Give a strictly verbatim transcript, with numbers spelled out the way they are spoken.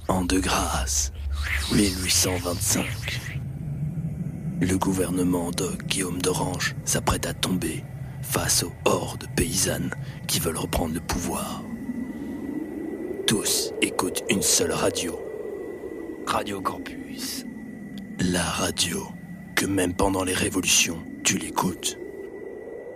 An de grâce, mille huit cent vingt-cinq. Le gouvernement de Guillaume d'Orange s'apprête à tomber face aux hordes paysannes qui veulent reprendre le pouvoir. Tous écoutent une seule radio. Radio Campus. La radio que même pendant les révolutions, tu l'écoutes.